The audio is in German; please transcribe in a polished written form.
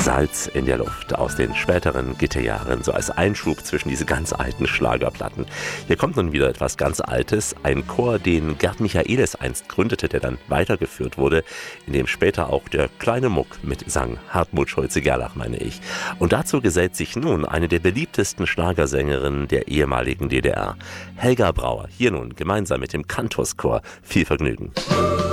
Salz in der Luft aus den späteren Gitterjahren, so als Einschub zwischen diese ganz alten Schlagerplatten. Hier kommt nun wieder etwas ganz Altes, ein Chor, den Gerd Michaelis einst gründete, der dann weitergeführt wurde, in dem später auch der kleine Muck mitsang, Hartmut Schulze-Gerlach meine ich. Und dazu gesellt sich nun eine der beliebtesten Schlagersängerinnen der ehemaligen DDR, Helga Brauer. Hier nun gemeinsam mit dem Cantus-Chor. Viel Vergnügen.